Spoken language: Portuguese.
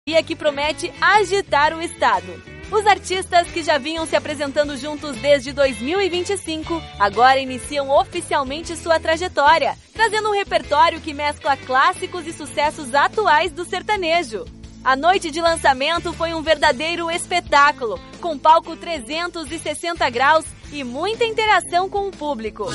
que promete agitar o estado. Os artistas que já vinham se apresentando juntos desde 2025, agora iniciam oficialmente sua trajetória, trazendo um repertório que mescla clássicos e sucessos atuais do sertanejo. A noite de lançamento foi um verdadeiro espetáculo, com palco 360 graus e muita interação com o público.